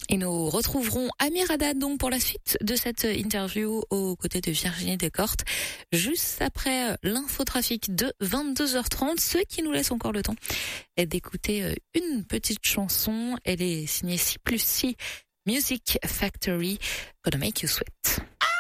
Et nous retrouverons Amir Haddad donc pour la suite de cette interview aux côtés de Virginie Decoorte, juste après l'infotrafic de 22h30, ce qui nous laisse encore le temps d'écouter une petite chanson. Elle est signée C+C Music Factory, Gonna Make You Sweat.